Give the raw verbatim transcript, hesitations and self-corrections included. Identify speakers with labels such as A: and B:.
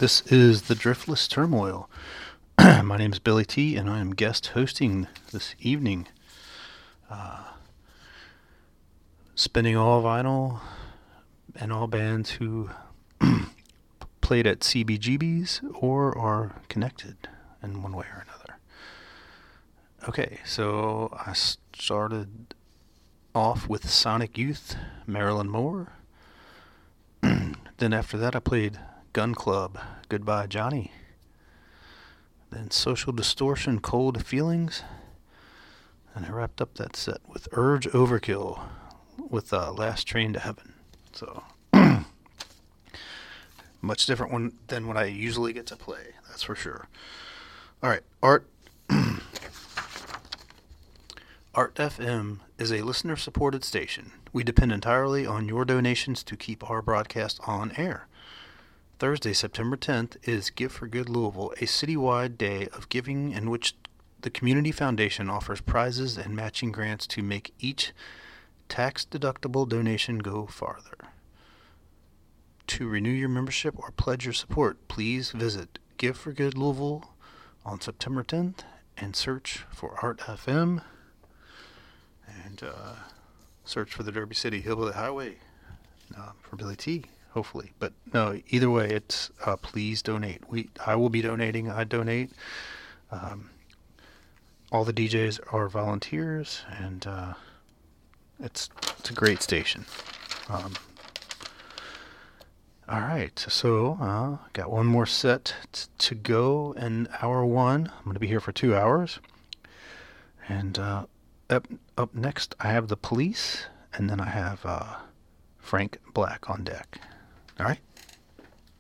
A: This is the Driftless Turmoil. My name is Billy T, and I am guest hosting this evening. Uh, spinning all vinyl and all bands who played at C B G B's or are connected in one way or another. Okay, so I started off with Sonic Youth, Marilyn Moore. Then after that I played Gun Club, Goodbye Johnny. Then Social Distortion, Cold Feelings. And I wrapped up that set with Urge Overkill with uh, Last Train to Heaven. So, much different one than what I usually get to play, that's for sure. Alright, Art... Art F M is a listener-supported station. We depend entirely on your donations to keep our broadcast on air. Thursday, September tenth is Give for Good Louisville, a citywide day of giving in which the Community Foundation offers prizes and matching grants to make each tax-deductible donation go farther. To renew your membership or pledge your support, please visit Give for Good Louisville on September tenth and search for Art F M. And uh, search for the Derby City Hillbilly Highway uh, for Billy T, hopefully. But no, either way, it's uh, please donate. We I will be donating. I donate. Um, all the D Js are volunteers, and uh, it's it's a great station. Um, all right, so uh, got one more set t- to go in hour one. I'm going to be here for two hours, and. Uh, Up, up next, I have The Police, and then I have uh, Frank Black on deck. All right?